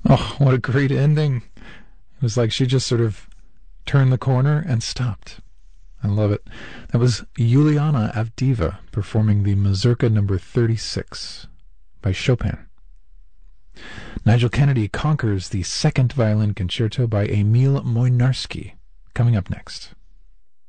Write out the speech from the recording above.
Oh, what a great ending. It was like she just sort of turned the corner and stopped. I love it. That was Juliana Avdiva performing the Mazurka number 36 by Chopin. Nigel Kennedy conquers the second violin concerto by Emil Moynarsky, coming up next.